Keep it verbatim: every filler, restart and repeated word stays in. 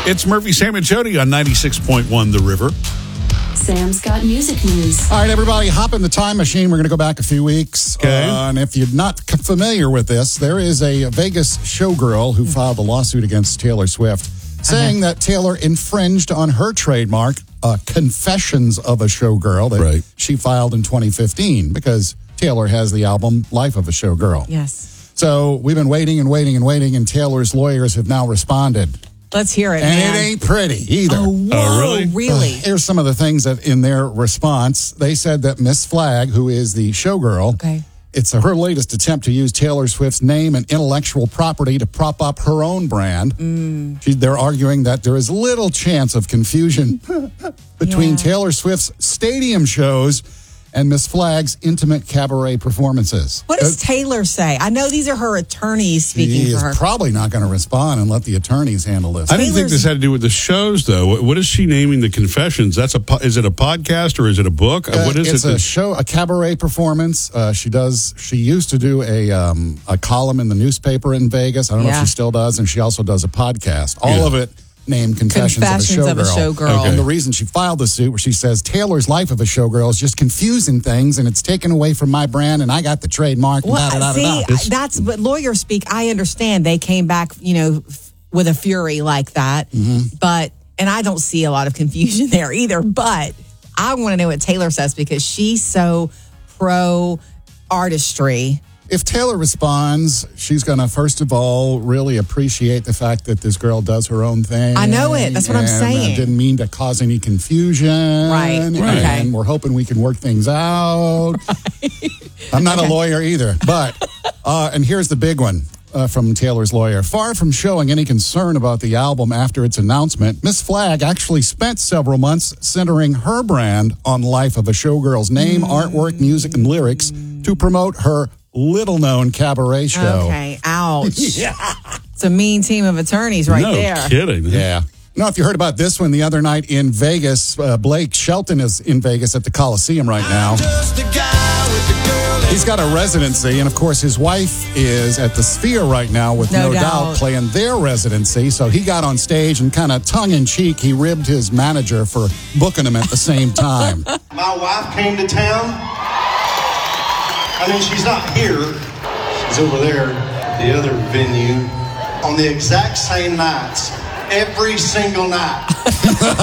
It's Murphy, Sam, and Jody on ninety-six point one The River. Sam's got music news. All right, everybody, hop in the time machine. We're going to go back a few weeks. Okay. Uh, and if you're not familiar with this, there is a Vegas showgirl who filed a lawsuit against Taylor Swift, saying that Taylor infringed on her trademark, uh, Confessions of a Showgirl, that Right. she filed in twenty fifteen, because Taylor has the album Life of a Showgirl. Yes. So we've been waiting and waiting and waiting, and Taylor's lawyers have now responded. Let's hear it, And man. it ain't pretty either. Oh, whoa, Oh, really? really? Uh, here's some of the things that in their response, they said that Miss Flagg, who is the showgirl, Okay. it's her latest attempt to use Taylor Swift's name and intellectual property to prop up her own brand. Mm. She, they're arguing that there is little chance of confusion between Yeah. Taylor Swift's stadium shows and Miss Flagg's intimate cabaret performances. What does Uh, Taylor say? I know these are her attorneys speaking He for is her. probably not going to respond and let the attorneys handle this. I didn't think Taylor's- this had to do with the shows, though. What, what is she naming the Confessions? That's a po- is it a podcast or is it a book? Uh, what is it's it? a that- show, a cabaret performance. Uh, she does. She used to do a um, a column in the newspaper in Vegas. I don't know Yeah. if she still does, and she also does a podcast. All Yeah. of it named Confessions, Confessions of a of a Showgirl. Showgirl. Okay. And the reason she filed the suit, where she says Taylor's Life of a Showgirl is just confusing things, and it's taken away from my brand, and I got the trademark. And Well, da, da, da, see, da, da. that's but lawyers speak. I understand they came back, you know, f- with a fury like that. Mm-hmm. But and I don't see a lot of confusion there either. But I want to know what Taylor says because she's so pro artistry. If Taylor responds, she's going to, first of all, really appreciate the fact that this girl does her own thing. I know it. That's what I'm and, uh, saying. didn't mean to cause any confusion. Right. And Okay. we're hoping we can work things out. I'm not a lawyer either. But, uh, and here's the big one. Uh, from Taylor's lawyer. Far from showing any concern about the album after its announcement, Miss Flagg actually spent several months centering her brand on Life of a Showgirl's name, artwork, music, and lyrics to promote her little-known cabaret show. Okay, ouch. yeah. It's a mean team of attorneys right no there. kidding. Yeah. I don't know if you heard about this one the other night in Vegas. Uh, Blake Shelton is in Vegas at the Coliseum right now. He's got a residency, and of course, his wife is at the Sphere right now with No No, doubt. doubt. playing their residency. So he got on stage and kind of tongue in cheek, he ribbed his manager for booking him at the same time. My wife came to town. I mean, she's not here. She's over there at the other venue on the exact same nights, every single night.